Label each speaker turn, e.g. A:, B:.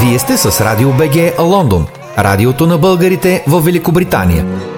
A: Вие сте с Радио БГ Лондон, радиото на българите в Великобритания.